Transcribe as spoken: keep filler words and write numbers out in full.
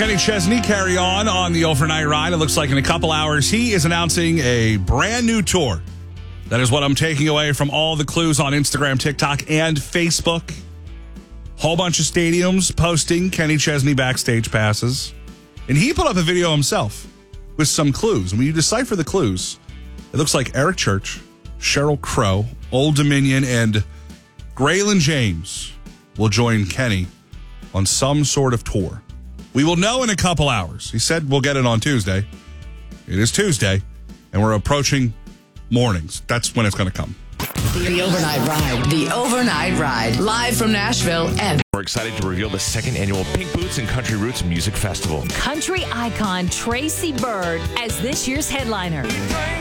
Kenny Chesney, carry on on the overnight ride. It looks like in a couple hours, he is announcing a brand new tour. That is what I'm taking away from all the clues on Instagram, TikTok, and Facebook. Whole bunch of stadiums posting Kenny Chesney backstage passes. And he put up a video himself with some clues. And when you decipher the clues, it looks like Eric Church, Sheryl Crow, Old Dominion, and Graylin James will join Kenny on some sort of tour. We will know in a couple hours. He said we'll get it on Tuesday. It is Tuesday, and we're approaching mornings. That's when it's going to come. The Overnight Ride. The Overnight Ride. Live from Nashville. And we're excited to reveal the second annual Pink Boots and Country Roots Music Festival. Country icon Tracy Byrd as this year's headliner.